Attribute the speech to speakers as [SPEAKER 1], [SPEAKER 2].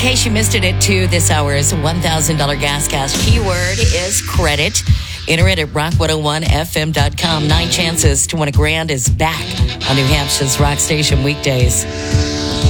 [SPEAKER 1] case you missed it at 2, this hour's $1,000 Gas Cast keyword is credit. Enter it at rock101fm.com. 9 chances to win $1,000 is back on New Hampshire's Rock Station weekdays.